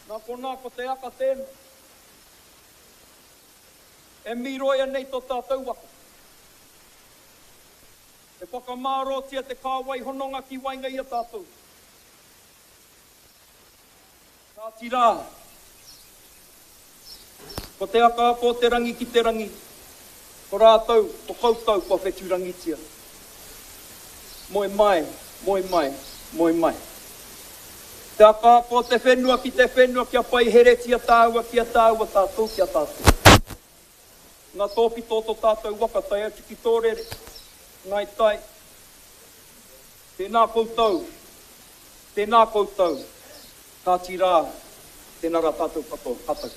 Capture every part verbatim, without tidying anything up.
Nā kona ko te aka tēnā. E miroia nei tō tātou waka. E whakamārotia te kāwai hononga ki wainga ia tātou. Tā tira. Ko te aka ko te rangi ki te rangi. Ko rātou, ko koutou, ko whetu rangitia. Moe mai, moe mai, moe mai. Te aka ko te whenua ki te whenua kia pai heretia tāua kia tāua tātou kia tātou. Ngā tōpi tōto tātou waka tai atu ki tōrere. Ngai tai. Tēnā koutou. Tēnā koutou. Tāti rā. Tēnā rā tātou kato. Hatau.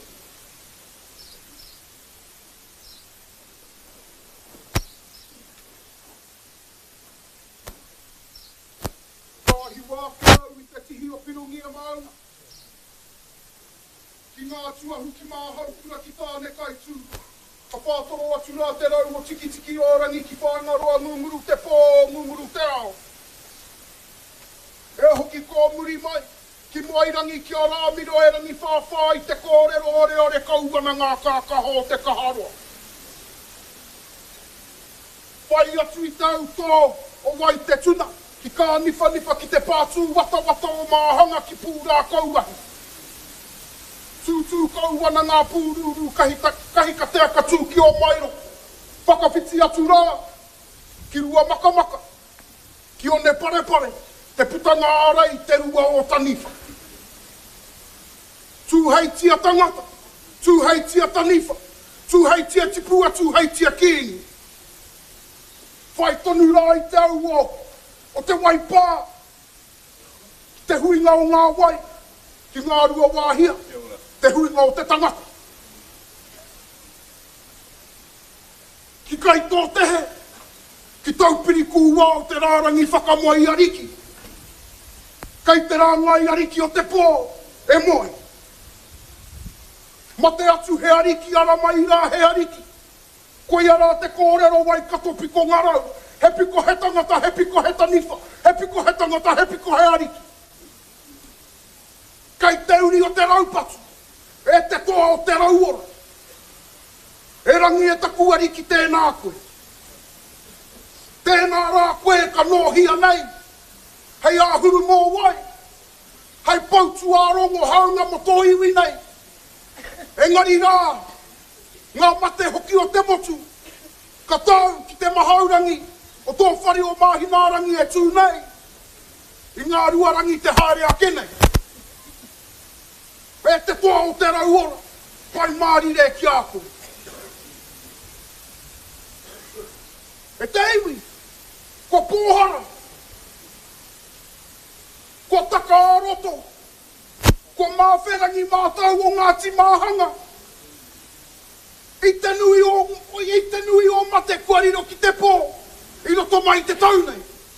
Tāhi wākau i te tihi o Pirongia mauna. Ki ngā tuahu ki māhau kura ki tāne kaitū. Ka whātoro atu rā te rau o tiki tiki o rangi ki whaingaroa ngunguru te pō, ngunguru te ao. E hoki kō muri mai, ki moirangi ki a rāmiro e rangi whāwhai te kōrero ore ore kauana ngā kākaho te kaharoa. Whai atu i tau tō o wai te tuna, ki kā nifa nifa ki te pātū wata wata o māhanga ki pūrā kauahi. Tūtū kauana ngā pūruru kahi, kahi ka tea ka tūki o mairo. Whakawhiti atu rā, ki rua maka maka, ki o ne pare pare, te putanga arei te rua o taniwha. Tūheitia tangata, tūheitia taniwha, tūheitia tipua, tūheitia kīngi. Whai tonu rā i te au o, o te waipā, te huinga o ngā wai, ki ngā rua wāhia. Te huinga o te tangata. Ki kai tō tehe, ki taupiri kūwā o te rārangi whakamoa i ariki. Kai te rāngai ariki o te pō, e moe. Ma te atu he ariki ara mai rā he ariki. Koi ara te kōrero wai kato piko ngarau. He piko he tangata, he piko he taniwha. He piko he tangata, he piko he ariki. Kai te uri o te raupatu. E te toa o te rauora. E rangi e taku ariki tēnā koe. Tēnā rā koe ka nohia nei. Hei āhuru mō wai. Hei pautu ārongo haunga mo tō iwi nei. Engari rā. Ngā mate hoki o te motu. Ka tau ki te mahaurangi. O tō whare o mahinārangi e tū nei. I ngā ruarangi te haere a kenei. E te toa o te rauora, pai māri re ki ako. E te iwi, ko pōhara, ko taka aroto, ko māwherangi mātau o Ngāti Māhanga. I te nui o, i te nui o mate kua riro ki te pō, i roto mai te taunei.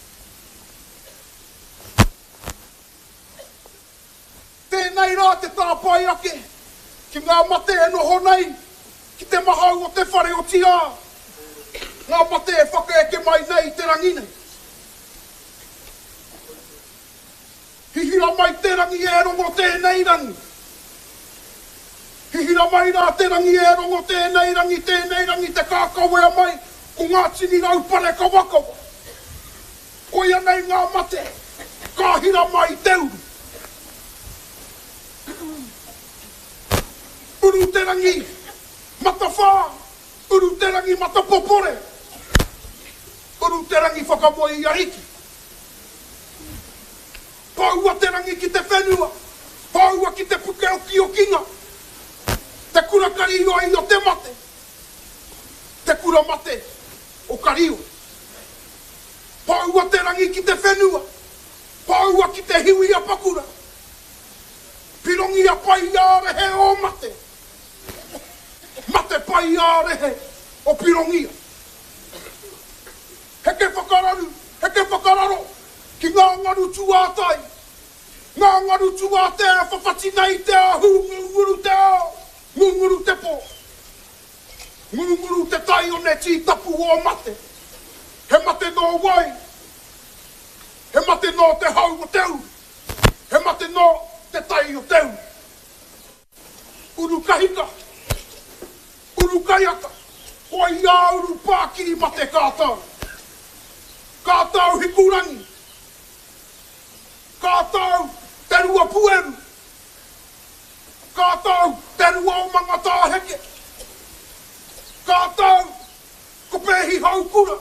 Tēnei rā te tāpai ake, ki ngā mate e noho nei, ki te mahau o te whare o tia. Ngā mate e whakaeke mai nei te rangi nei. Hihira mai te rangi e rongo tēnei rangi. Hihira mai rā te rangi e rongo tēnei rangi, tēnei rangi te kākawea mai, ko ngā tini rau pare kawakawa. Koia nei ngā mate, ka hira mai teuru. Uru te rangi, mata whā. Uru te rangi, mata popore. Uru te rangi, whakamoe i ariki. Paua te rangi ki te whenua. Paua ki te puke o ki o kinga. Te kura kario ai o te mate. Te kura mate o kario. Paua te rangi ki te whenua. Paua ki te hiwi a pakura. Pirongi a pai ārehe o mate. Mate pai ārehe o pirongia. Heke whakararu, heke whakararo, ki ngā ngaru tuātai. Ngā ngaru tuātai a whawhati nei te ahu, ngunguru te ao, ngunguru te pō. Ngunguru te tai o ne tī tapu o mate. He mate no wai. He mate no te hau o teu. He mate no te tai o teu. uru kahika, uru kaiaka, o ia uru pākiri ma te kātau. Kātau hikurangi, kātau te rua pueru, kātau te rua o manga tāheke, kātau ko pēhi haukura,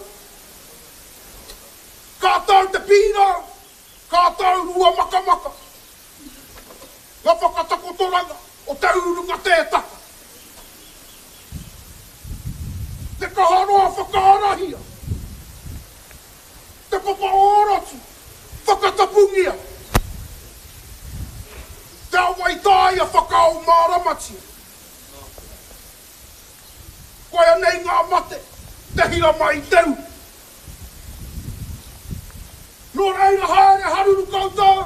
kātau te pīrau, kātau rua maka maka, ngā whakatakotoranga o te urunga tētaka. Te kaharoa whakaarahia, te papa orotu, whakatapungia, te awai tāia whakao māramatia. Koe anei ngā mate, te hira mai teu. Nō reira haere haruru koutou.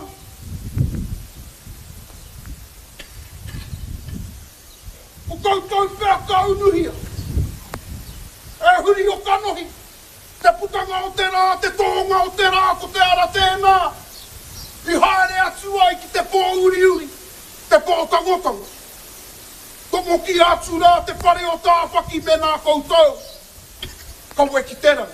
O koutou whea kaunuhia. E huri o kanohi. Te putanga o te rā, te tōnga o te rā, ko te ara tēnā. I haere atu ai ki te pō uri uri, te pō tangotanga. Tomo ki atu rā te whare o tāwhaki me nā koutou. Kawe ki tera.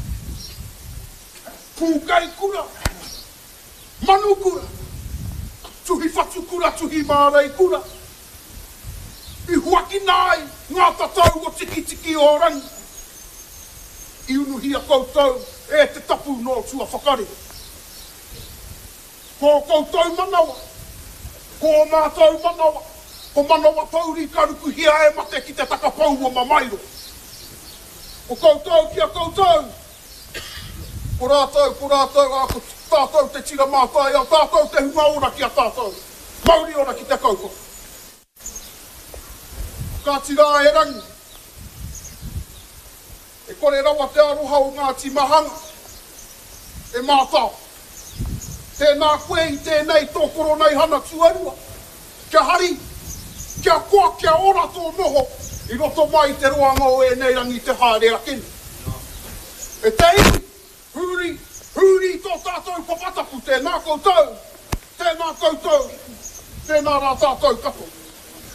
Pūkai kura, manu kura, tuhi whatu kura, tuhi mārei kura. I huaki nai ngā tatau o tiki tiki o rangi. I unuhia koutou e te tapu no tua whakare. Ko koutou manawa, ko mātou manawa, ko manawa tauri karuku hia e mate ki te takapau o mamairo. Ko koutou kia koutou, ko rātou, ko rātou, a ko tātou te tira mātai, a tātou te hunga ora ki a tātou. Mauri ora ki te koukou. Ka tira e rangi. E kore rawa te aroha o ngā timahanga. E mātau. Tēnā koe i tēnei tōkoro nei hana tuarua. Kia hari, kia koa, kia ora tō noho. I roto mai te roanga o e nei rangi te haere a kini. E te iwi, huri, huri tō tātou papatapu, tēnā koutou. Tēnā koutou. Tēnā rā tātou kato.